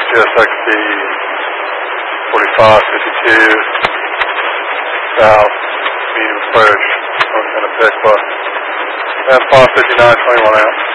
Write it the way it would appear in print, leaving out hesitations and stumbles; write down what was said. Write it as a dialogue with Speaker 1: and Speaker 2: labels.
Speaker 1: CSXD 4552 south, medium approach, north end of Piqua. And 559, 21 out.